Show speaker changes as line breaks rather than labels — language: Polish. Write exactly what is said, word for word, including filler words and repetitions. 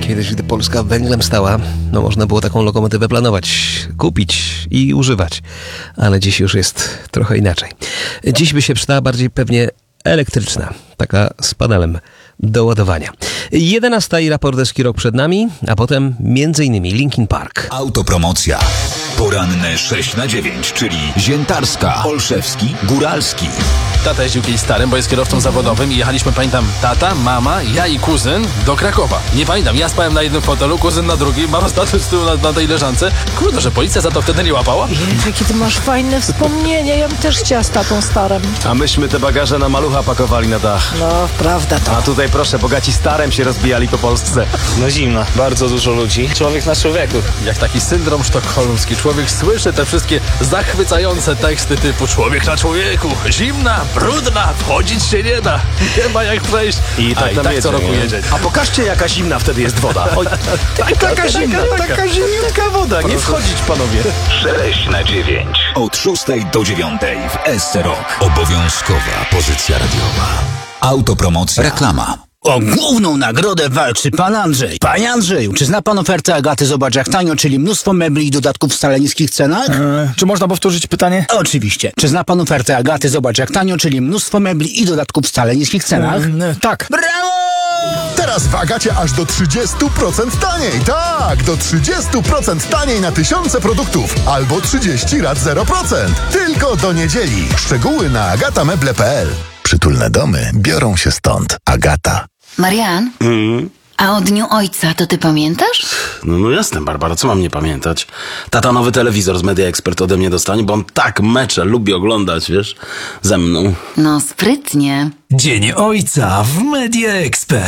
Kiedyś, gdy Polska węglem stała, no można było taką lokomotywę planować, kupić i używać. Ale dziś już jest trochę inaczej. Dziś by się przydała bardziej pewnie elektryczna, taka z panelem do ładowania. jedenasta i raport Deski Rock przed nami, a potem między innymi Linkin Park.
Autopromocja. Poranne sześć na dziewięć, czyli Ziętarska, Olszewski, Góralski.
Tata jeździł kiedyś starym, bo jest kierowcą zawodowym i jechaliśmy, pamiętam, tata, mama, ja i kuzyn do Krakowa. Nie pamiętam, ja spałem na jednym fotelu, kuzyn na drugim, mama z tatą z tyłu na, na tej leżance. Kurde, że policja za to wtedy nie łapała?
Jezu, jakie ty masz fajne wspomnienia, ja bym też chciała z tatą starym.
A myśmy te bagaże na malucha pakowali na dach.
No, prawda to.
A tutaj proszę, bogaci starem się rozbijali po Polsce.
No zimno, bardzo dużo ludzi. Człowiek na człowieku.
Jak taki syndrom sztokholmski. Człowiek słyszy te wszystkie zachwycające teksty typu człowiek na człowieku, zimna, brudna, wchodzić się nie da. Nie ma jak przejść.
I tak,
A, i
tam
tak
jedzie,
co roku
nie?
jedzie.
A pokażcie, jaka zimna wtedy jest woda. Oj, taka zimna, taka zimniutka woda. Nie wchodzić, panowie.
sześć na dziewięć. Od szóstej do dziewiątej w S C Rock. Obowiązkowa pozycja radiowa. Autopromocja. Reklama.
O główną nagrodę walczy pan Andrzej. Panie Andrzeju, czy zna pan ofertę Agaty Zobacz jak tanio, czyli mnóstwo mebli i dodatków w wcale niskich cenach?
E, czy można powtórzyć pytanie?
Oczywiście. Czy zna pan ofertę Agaty Zobacz jak tanio, czyli mnóstwo mebli i dodatków w wcale niskich cenach?
E, tak.
Brawo!
Teraz w Agacie aż do trzydzieści procent taniej. Tak, do trzydzieści procent taniej na tysiące produktów. Albo trzydzieści rat zero procent. Tylko do niedzieli. Szczegóły na agatameble kropka p l. Przytulne domy biorą się stąd. Agata.
Marian,
Mm.
a o Dniu Ojca to ty pamiętasz?
No, no jasne, Barbara, co mam nie pamiętać? Tata nowy telewizor z Media Expert ode mnie dostanie, bo on tak mecze lubi oglądać, wiesz, ze mną.
No sprytnie.
Dzień Ojca w Media Expert.